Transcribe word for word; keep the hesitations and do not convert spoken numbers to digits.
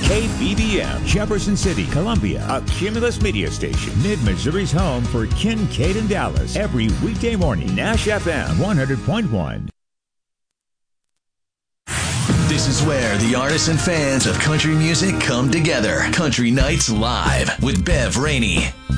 K B B M, Jefferson City, Columbia, a Cumulus media station. Mid-Missouri's home for Kincaid and Dallas. Every weekday morning, Nash F M one hundred point one. This is where the artists and fans of country music come together. Country Nights Live with Bev Rainey.